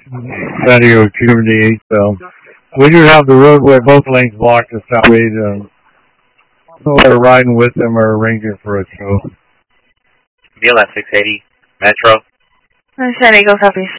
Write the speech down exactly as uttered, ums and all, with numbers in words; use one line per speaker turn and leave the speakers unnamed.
San Diego two seventy-eight. So we do have the roadway, both lanes blocked to Southway. Um, so we're riding with them or arranging for a tow.
B L S six eighty, Metro.
San Diego Southeast